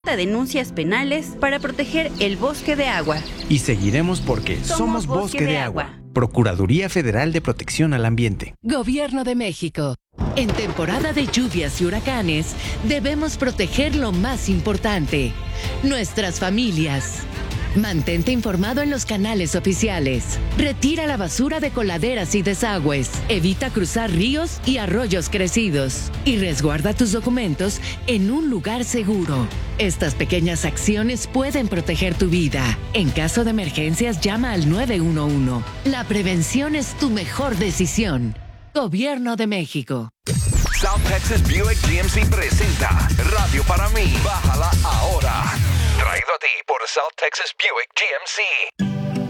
denuncias penales para proteger el bosque de agua. Y seguiremos porque somos Bosque de Agua. Procuraduría Federal de Protección al Ambiente. Gobierno de México. En temporada de lluvias y huracanes, debemos proteger lo más importante: nuestras familias. Mantente informado en los canales oficiales. Retira la basura de coladeras y desagües. Evita cruzar ríos y arroyos crecidos. Y resguarda tus documentos en un lugar seguro. Estas pequeñas acciones pueden proteger tu vida. En caso de emergencias, llama al 911. La prevención es tu mejor decisión. Gobierno de México. South Texas Buick GMC presenta Radio para mí. Bájala ahora. Traído a ti por South Texas Buick GMC.